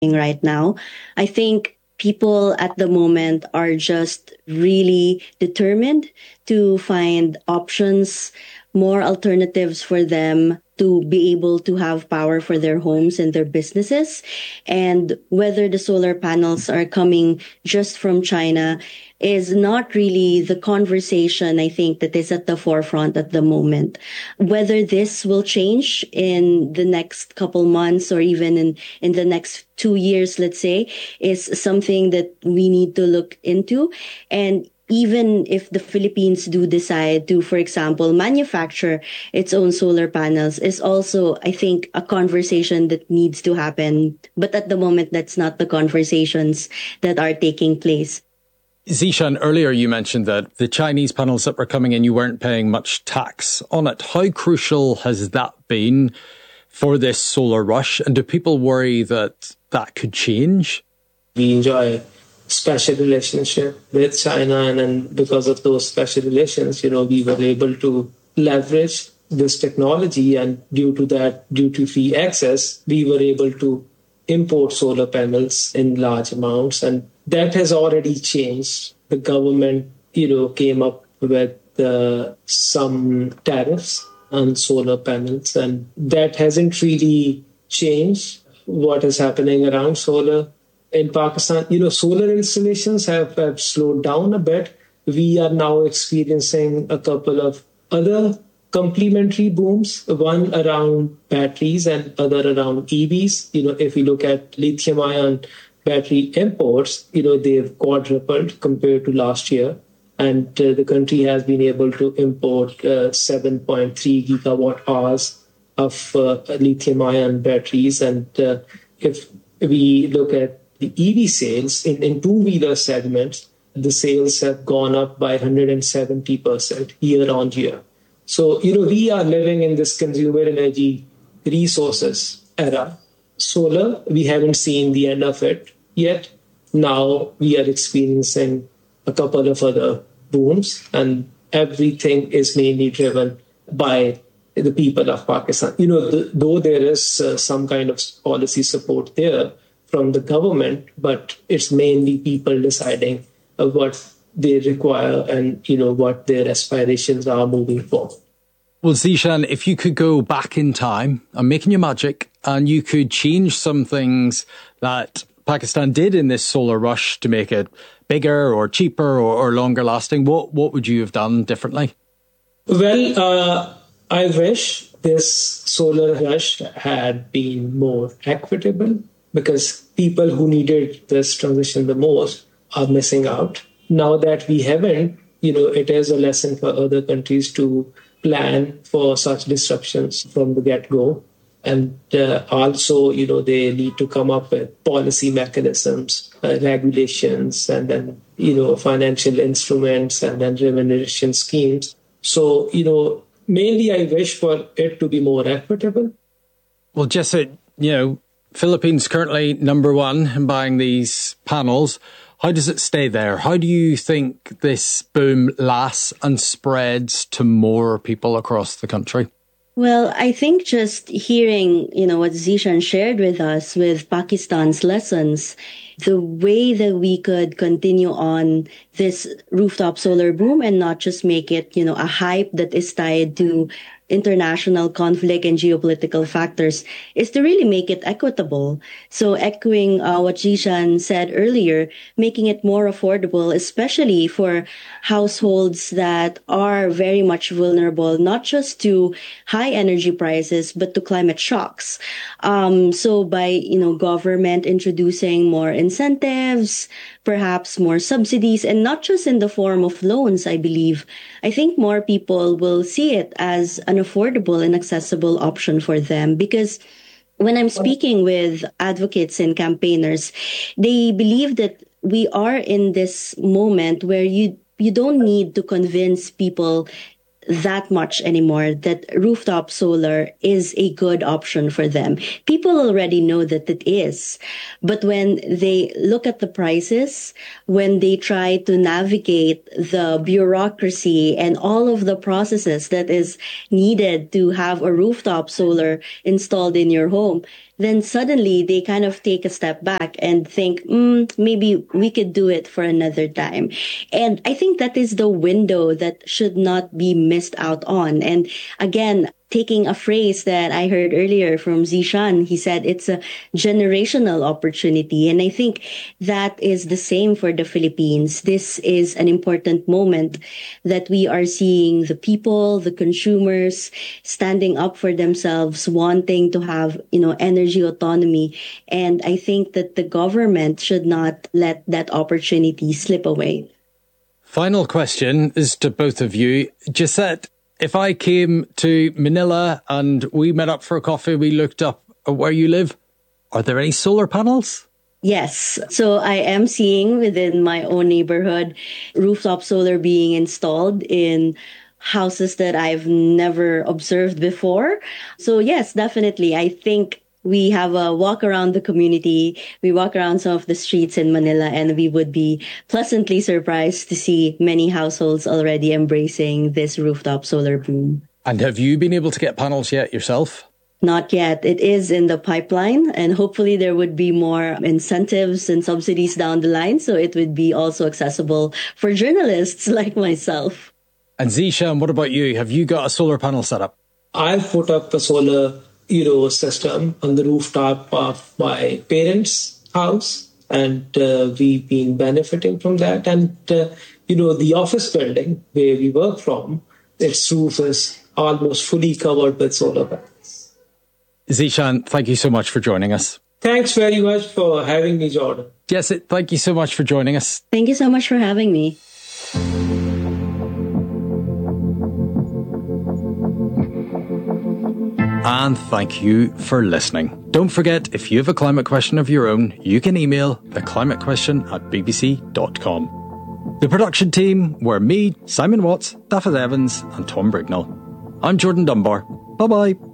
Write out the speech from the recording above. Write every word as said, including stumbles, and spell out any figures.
right now. I think people at the moment are just really determined to find options, more alternatives for them to be able to have power for their homes and their businesses. And whether the solar panels are coming just from China is not really the conversation, I think, that is at the forefront at the moment. Whether this will change in the next couple months or even in, in the next two years, let's say, is something that we need to look into. And even if the Philippines do decide to, for example, manufacture its own solar panels, is also, I think, a conversation that needs to happen. But at the moment, that's not the conversations that are taking place. Zishan, earlier you mentioned that the Chinese panels that were coming in, you weren't paying much tax on it. How crucial has that been for this solar rush? And do people worry that that could change? We enjoy special relationship with China, and then because of those special relations, you know, we were able to leverage this technology, and due to that duty-free access, we were able to import solar panels in large amounts, and that has already changed. The government, you know, came up with uh, some tariffs on solar panels, and that hasn't really changed what is happening around solar. In Pakistan, you know, solar installations have, have slowed down a bit. We are now experiencing a couple of other complementary booms, one around batteries and other around E Vs. You know, if we look at lithium-ion battery imports, you know, they've quadrupled compared to last year. And uh, the country has been able to import uh, seven point three gigawatt hours of uh, lithium-ion batteries. And uh, if we look at the E V sales in, in two-wheeler segments, the sales have gone up by one hundred seventy percent year on year. So, you know, we are living in this consumer energy resources era. Solar, we haven't seen the end of it yet. Now we are experiencing a couple of other booms, and everything is mainly driven by the people of Pakistan. You know, the, though there is uh, some kind of policy support there from the government, but it's mainly people deciding uh, what they require and, you know, what their aspirations are moving forward. Well, Zishan, if you could go back in time, I'm making you magic, and you could change some things that Pakistan did in this solar rush to make it bigger or cheaper or, or longer lasting, what, what would you have done differently? Well, uh, I wish this solar rush had been more equitable, because people who needed this transition the most are missing out. Now that we haven't, you know, it is a lesson for other countries to plan for such disruptions from the get-go. And uh, also, you know, they need to come up with policy mechanisms, uh, regulations, and then, you know, financial instruments and then remuneration schemes. So, you know, mainly I wish for it to be more equitable. Well, Jesse, you know, Philippines currently number one in buying these panels. How does it stay there? How do you think this boom lasts and spreads to more people across the country? Well, I think just hearing, you know, what Zishan shared with us with Pakistan's lessons, the way that we could continue on this rooftop solar boom and not just make it, you know, a hype that is tied to international conflict and geopolitical factors is to really make it equitable. So echoing uh, what Zishan said earlier, making it more affordable, especially for households that are very much vulnerable, not just to high energy prices, but to climate shocks. Um, so by, you know, government introducing more incentives, perhaps more subsidies, and not just in the form of loans, I believe, I think more people will see it as an affordable and accessible option for them. Because when I'm speaking with advocates and campaigners, they believe that we are in this moment where you you don't need to convince people that much anymore that rooftop solar is a good option for them. People already know that it is. But when they look at the prices, when they try to navigate the bureaucracy and all of the processes that is needed to have a rooftop solar installed in your home, then suddenly they kind of take a step back and think, mm, maybe we could do it for another time. And I think that is the window that should not be missed out on. And again, taking a phrase that I heard earlier from Zishan, he said it's a generational opportunity. And I think that is the same for the Philippines. This is an important moment that we are seeing the people, the consumers standing up for themselves, wanting to have, you know, energy autonomy. And I think that the government should not let that opportunity slip away. Final question is to both of you. Gisette, if I came to Manila and we met up for a coffee, we looked up at where you live, are there any solar panels? Yes. So I am seeing within my own neighborhood rooftop solar being installed in houses that I've never observed before. So yes, definitely. I think we have a walk around the community. We walk around some of the streets in Manila, and we would be pleasantly surprised to see many households already embracing this rooftop solar boom. And have you been able to get panels yet yourself? Not yet. It is in the pipeline, and hopefully there would be more incentives and subsidies down the line, so it would be also accessible for journalists like myself. And Zishan, what about you? Have you got a solar panel set up? I've put up a solar you know, system on the rooftop of my parents' house, and uh, we've been benefiting from that. And, uh, you know, the office building where we work from, its roof is almost fully covered with solar panels. Zishan, thank you so much for joining us. Thanks very much for having me, Jordan. Yes, thank you so much for joining us. Thank you so much for having me. And thank you for listening. Don't forget, if you have a climate question of your own, you can email theclimatequestion at b b c dot com. The production team were me, Simon Watts, Daffodil Evans and Tom Brignall. I'm Jordan Dunbar. Bye-bye.